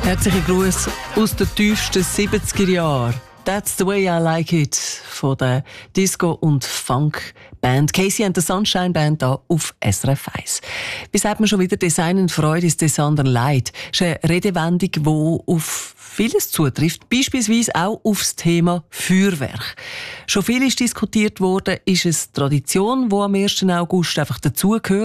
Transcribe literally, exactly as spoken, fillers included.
Herzlichen Gruß aus den tiefsten siebziger Jahren. That's the way I like it von der Disco- und Funk-Band Casey and the Sunshine Band hier auf S R F eins. Wie sagt man schon wieder, Design und Freude ist des anderen Leid. Das ist eine Redewendung, die auf vieles zutrifft, beispielsweise auch auf das Thema Feuerwerk. Schon viel ist diskutiert worden, ist es Tradition, die am ersten August einfach dazugehört.